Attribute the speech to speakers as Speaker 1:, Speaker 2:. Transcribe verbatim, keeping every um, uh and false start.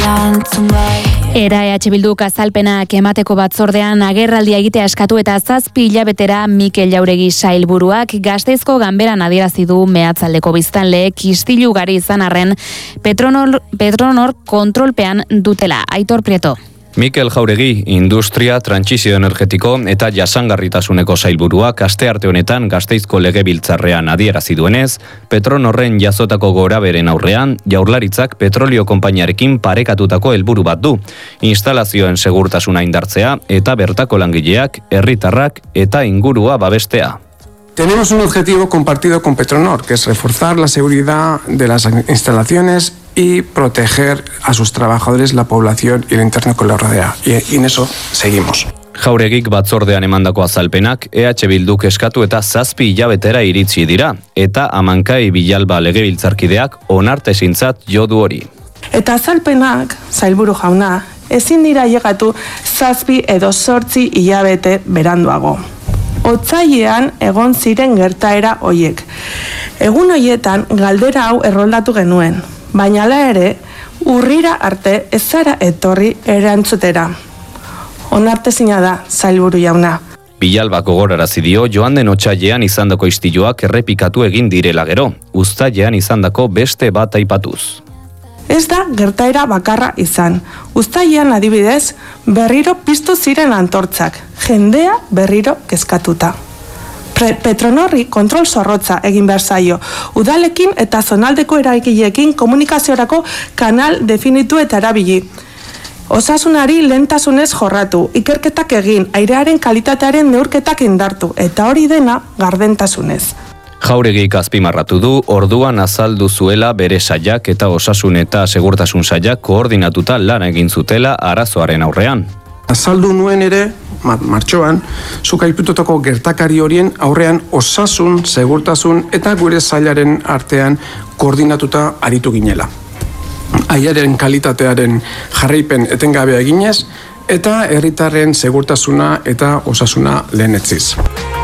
Speaker 1: Era E H Bilduk azalpenak emateko batzordean agerraldia egitea eskatu eta zazpi hilabetera Mikel Jauregi sailburuak Gasteizko ganberan adierazi du mehatzaldeko biztanleek istilu ugari izan arren Petronor, Petronor kontrolpean dutela. Aitor Prieto.
Speaker 2: Mikel Jauregi, industria, trantsizio energetiko eta jasangarritasuneko sailburuak astearte honetan Gasteizko legebiltzarrean adierazi duenez, Petronorren jazotako goraberen aurrean, Jaurlaritzak petrolio konpainiarekin parekatutako helburu bat du. Instalazioen segurtasuna indartzea eta bertako langileak, herritarrak eta ingurua babestea.
Speaker 3: Tenemos un objetivo compartido con Petronor, que es reforzar la seguridad de las instalaciones y proteger a sus trabajadores, la población y el entorno que los rodea. Y, y en eso seguimos.
Speaker 2: Jauregik batzordean emandako azalpenak E H Bilduk eskatu eta zazpi hilabetera iritsi dira, eta Amankai Bilalba legebiltzarkideak onartezintzat jo du hori.
Speaker 4: Eta azalpenak, sailburu jauna, ezin dira ailegatu zazpi edo zortzi hilabete beranduago. Otsailean egon ziren gertaera hoiek. Egun hoietan galdera hau erroldatu genuen, baina hala ere, urrira arte ez zara etorri erantzutera. Onartezina da, sailburu jauna.
Speaker 2: Bilalba gogorarazi dio joan den otsailean izandako istiluak errepikatu egin direla gero, uztailean izandako beste bat aipatuz.
Speaker 4: Ez da gertaera bakarra izan. Uztailean adibidez, berriro piztu ziren antortzak, jendea berriro kezkatuta. Pre- Petronorri kontrol zorrotza egin behar zaio, udalekin eta zonaldeko eragileekin komunikaziorako kanal definitu eta erabili. Osasunari lehentasunez jorratu, ikerketak egin, airearen kalitatearen neurketak indartu, eta hori dena gardentasunez.
Speaker 2: Jauregik azpimarratu du, orduan azaldu zuela bere sailak eta osasun eta segurtasun sailak koordinatuta lan egin zutela arazoaren aurrean.
Speaker 3: Azaldu nuen ere, martxoan, zuk aipatutako gertakari horien aurrean osasun, segurtasun eta gure sailaren artean koordinatuta aritu ginela. Aiaren kalitatearen jarraipen etengabea eginez eta herritarren segurtasuna eta osasuna lehenetsiz.